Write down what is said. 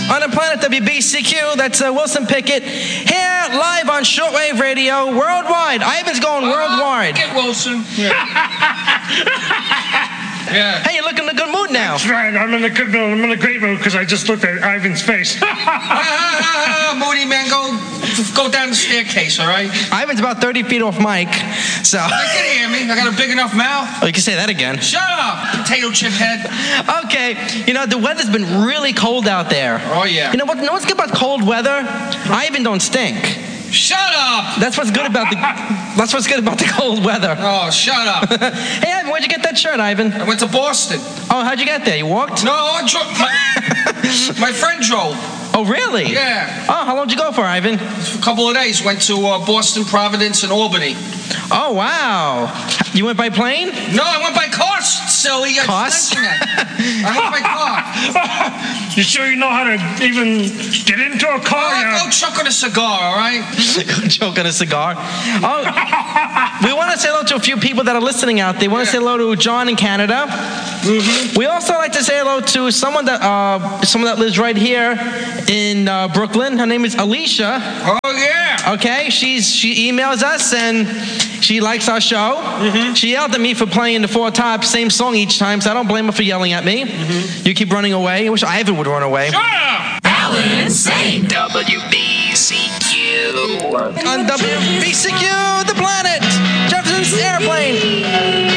on the planet WBCQ. That's Wilson Pickett here live on shortwave radio worldwide. Ivan's going worldwide. Get Wilson. Yeah. Hey, you're looking in a good mood now. That's right. I'm in a good mood. I'm in a great mood because I just looked at Ivan's face. Moody man, go down the staircase, all right? Ivan's about 30 feet off mic, so. I can hear me. I got a big enough mouth. Oh, you can say that again. Shut up, potato chip head. Okay, you know, the weather's been really cold out there. Oh, yeah. You know what's good about cold weather? Ivan don't stink. Shut up! That's what's good about the cold weather. Oh, shut up. Hey, Ivan, where'd you get that shirt, Ivan? I went to Boston. Oh, how'd you get there? You walked? No, I drove. My friend drove. Oh, really? Yeah. Oh, how long did you go for, Ivan? For a couple of days. Went to Boston, Providence, and Albany. Oh, wow. You went by plane? No, I went by car, silly. Car? I went by car. You sure you know how to even get into a car? Go choke on a cigar, all right? Go choke on a cigar. Oh, we want to say hello to a few people that are listening out there. We want to say hello to John in Canada. Mm-hmm. We also like to say hello to someone that lives right here in Brooklyn. Her name is Alicia. Oh, yeah. Okay, she emails us and she likes our show. Mm-hmm. She yelled at me for playing the Four Tops, same song each time, so I don't blame her for yelling at me. Mm-hmm. You keep running away. I wish Ivan would run away. Shut up! Alan Insane, WBCQ. On WBCQ, the planet, Jefferson's airplane.